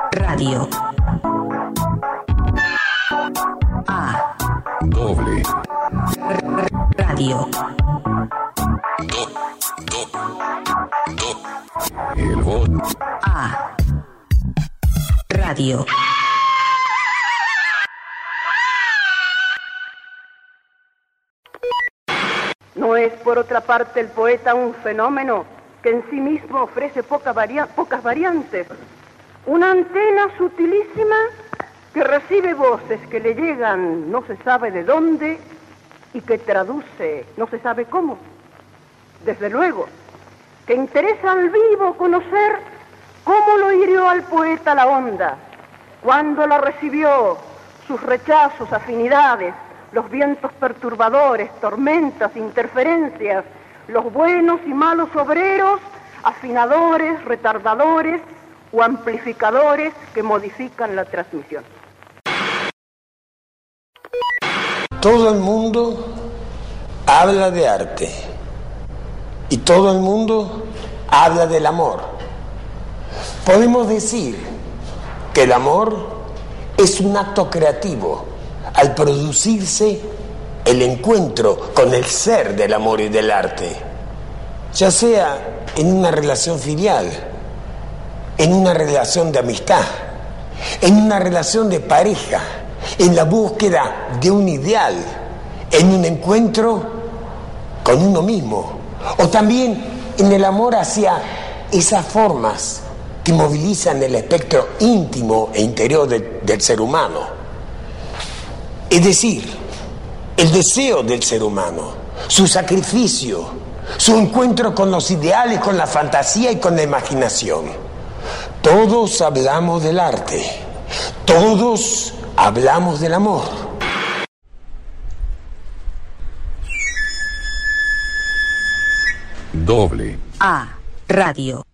Radio. A. Doble. Radio. El voz. A. Radio. ¿No es, por otra parte, el poeta un fenómeno que en sí mismo ofrece pocas variantes? Una antena sutilísima que recibe voces que le llegan no se sabe de dónde y que traduce no se sabe cómo. Desde luego, que interesa al vivo conocer cómo lo hirió al poeta la onda, cuándo la recibió, sus rechazos, afinidades, los vientos perturbadores, tormentas, interferencias, los buenos y malos obreros, afinadores, retardadores o amplificadores que modifican la transmisión. Todo el mundo habla de arte y todo el mundo habla del amor. Podemos decir que el amor es un acto creativo al producirse el encuentro con el ser del amor y del arte, ya sea en una relación filial, en una relación de amistad, en una relación de pareja, en la búsqueda de un ideal, en un encuentro con uno mismo, o también en el amor hacia esas formas que movilizan el espectro íntimo e interior del ser humano. Es decir, el deseo del ser humano, su sacrificio, su encuentro con los ideales, con la fantasía y con la imaginación. Todos hablamos del arte, todos hablamos del amor. Doble. A. Radio.